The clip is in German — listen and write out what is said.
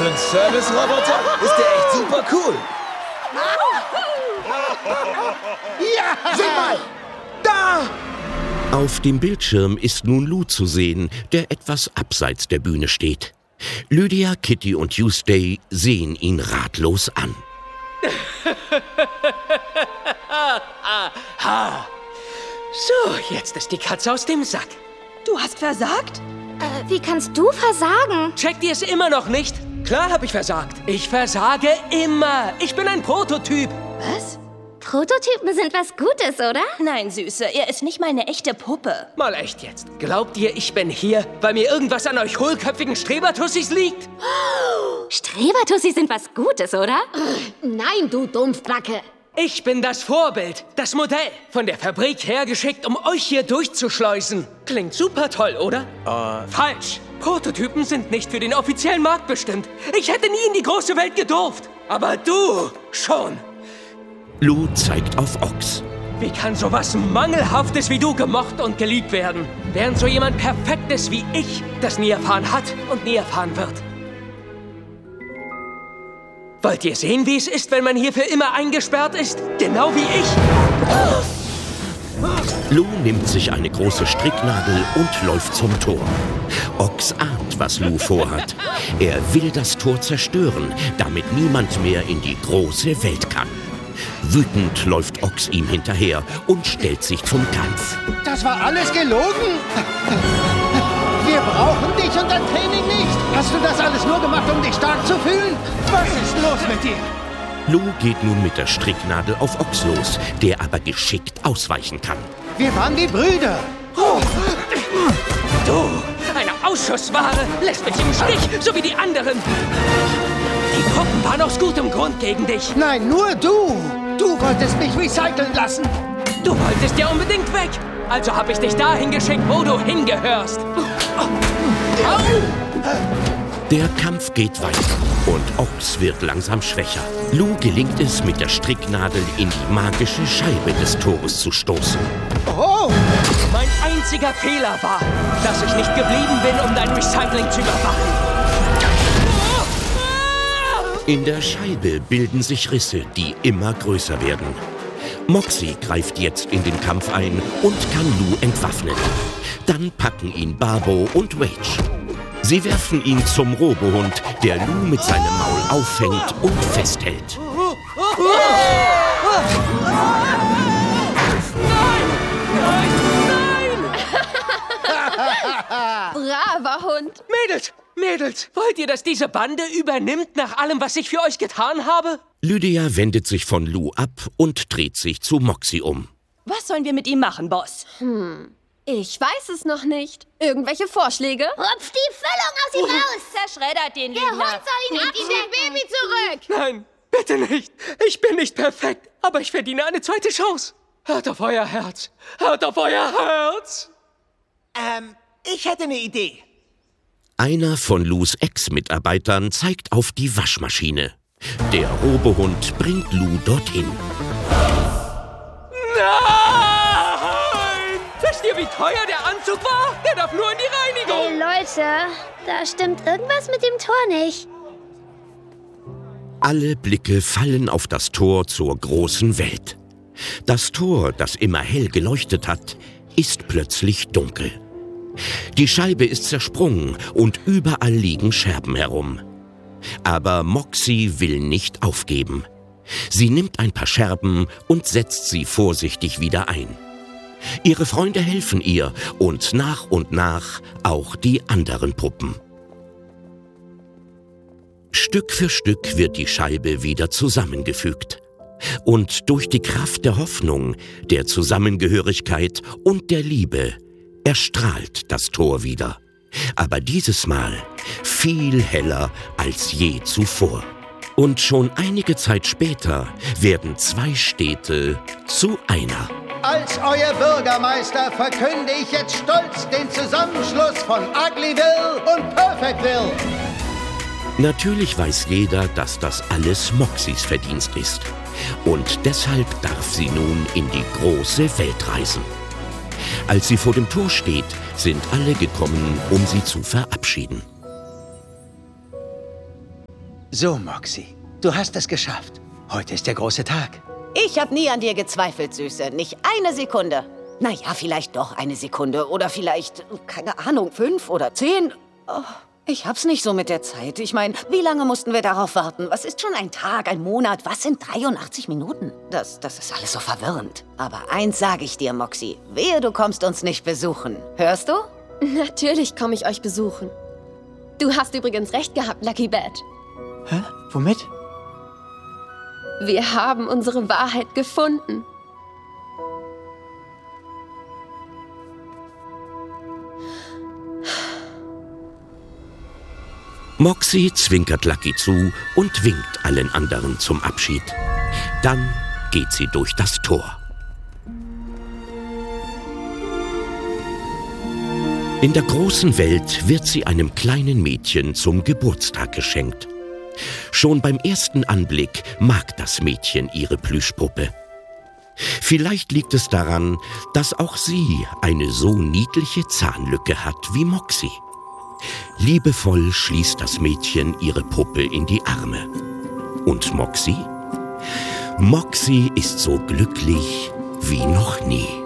ein Service-Roboter ist der echt super cool. Ja, sieh mal! Da! Auf dem Bildschirm ist nun Lou zu sehen, der etwas abseits der Bühne steht. Lydia, Kitty und Tuesday sehen ihn ratlos an. So, jetzt ist die Katze aus dem Sack. Du hast versagt? Wie kannst du versagen? Checkt ihr es immer noch nicht? Klar habe ich versagt. Ich versage immer. Ich bin ein Prototyp. Was? Prototypen sind was Gutes, oder? Nein, Süße, er ist nicht mal eine echte Puppe. Mal echt jetzt. Glaubt ihr, ich bin hier, weil mir irgendwas an euch hohlköpfigen Strebertussis liegt? Strebertussis sind was Gutes, oder? Nein, du Dumpfbacke. Ich bin das Vorbild, das Modell. Von der Fabrik hergeschickt, um euch hier durchzuschleusen. Klingt super toll, oder? Falsch. Prototypen sind nicht für den offiziellen Markt bestimmt. Ich hätte nie in die große Welt gedurft. Aber du schon. Lou zeigt auf Ox. Wie kann sowas Mangelhaftes wie du gemocht und geliebt werden? Während so jemand Perfektes wie ich das nie erfahren hat und nie erfahren wird. Wollt ihr sehen, wie es ist, wenn man hier für immer eingesperrt ist? Genau wie ich. Lou nimmt sich eine große Stricknadel und läuft zum Tor. Ox ahnt, was Lou vorhat. Er will das Tor zerstören, damit niemand mehr in die große Welt kann. Wütend läuft Ox ihm hinterher und stellt sich zum Kampf. Das war alles gelogen? Wir brauchen dich und dein Training nicht. Hast du das alles nur gemacht, um dich stark zu fühlen? Was ist los mit dir? Lou geht nun mit der Stricknadel auf Ox los, der aber geschickt ausweichen kann. Wir waren die Brüder. Du, eine Ausschussware, lässt mich im Stich, so wie die anderen. Die Puppen waren aus gutem Grund gegen dich. Nein, nur du. Du wolltest mich recyceln lassen. Du wolltest ja unbedingt weg. Also habe ich dich dahin geschickt, wo du hingehörst. Der Kampf geht weiter und Ox wird langsam schwächer. Lou gelingt es, mit der Stricknadel in die magische Scheibe des Tores zu stoßen. Oh! Mein einziger Fehler war, dass ich nicht geblieben bin, um dein Recycling zu überwachen. In der Scheibe bilden sich Risse, die immer größer werden. Moxie greift jetzt in den Kampf ein und kann Lou entwaffnen. Dann packen ihn Barbo und Rage. Sie werfen ihn zum Robohund, der Lou mit seinem Maul auffängt und festhält. Braver Hund. Mädels, wollt ihr, dass diese Bande übernimmt nach allem, was ich für euch getan habe? Lydia wendet sich von Lou ab und dreht sich zu Moxie um. Was sollen wir mit ihm machen, Boss? Ich weiß es noch nicht. Irgendwelche Vorschläge? Rupf die Füllung aus ihm raus! Zerschreddert den Der Lügner. Hund soll ihn Gib dem Baby zurück! Nein, bitte nicht. Ich bin nicht perfekt, aber ich verdiene eine zweite Chance. Hört auf euer Herz. Hört auf euer Herz. Ich hätte eine Idee. Einer von Lous Ex-Mitarbeitern zeigt auf die Waschmaschine. Der Robohund bringt Lou dorthin. Nein! Wisst ihr, wie teuer der Anzug war? Der darf nur in die Reinigung. Hey Leute, da stimmt irgendwas mit dem Tor nicht. Alle Blicke fallen auf das Tor zur großen Welt. Das Tor, das immer hell geleuchtet hat, ist plötzlich dunkel. Die Scheibe ist zersprungen und überall liegen Scherben herum. Aber Moxie will nicht aufgeben. Sie nimmt ein paar Scherben und setzt sie vorsichtig wieder ein. Ihre Freunde helfen ihr und nach auch die anderen Puppen. Stück für Stück wird die Scheibe wieder zusammengefügt. Und durch die Kraft der Hoffnung, der Zusammengehörigkeit und der Liebe erstrahlt das Tor wieder. Aber dieses Mal viel heller als je zuvor. Und schon einige Zeit später werden 2 Städte zu einer. Als euer Bürgermeister verkünde ich jetzt stolz den Zusammenschluss von Uglyville und Perfectville. Natürlich weiß jeder, dass das alles Moxies Verdienst ist. Und deshalb darf sie nun in die große Welt reisen. Als sie vor dem Tor steht, sind alle gekommen, um sie zu verabschieden. So, Moxie, du hast es geschafft. Heute ist der große Tag. Ich habe nie an dir gezweifelt, Süße. Nicht eine Sekunde. Naja, vielleicht doch eine Sekunde. Oder vielleicht, keine Ahnung, 5 oder 10. Oh, ich hab's nicht so mit der Zeit. Ich meine, wie lange mussten wir darauf warten? Was ist schon ein Tag, ein Monat? Was sind 83 Minuten? Das ist alles so verwirrend. Aber eins sage ich dir, Moxie. Wehe, du kommst uns nicht besuchen. Hörst du? Natürlich komme ich euch besuchen. Du hast übrigens recht gehabt, Lucky Bad. Hä? Womit? Wir haben unsere Wahrheit gefunden. Moxie zwinkert Lucky zu und winkt allen anderen zum Abschied. Dann geht sie durch das Tor. In der großen Welt wird sie einem kleinen Mädchen zum Geburtstag geschenkt. Schon beim ersten Anblick mag das Mädchen ihre Plüschpuppe. Vielleicht liegt es daran, dass auch sie eine so niedliche Zahnlücke hat wie Moxie. Liebevoll schließt das Mädchen ihre Puppe in die Arme. Und Moxie? Moxie ist so glücklich wie noch nie.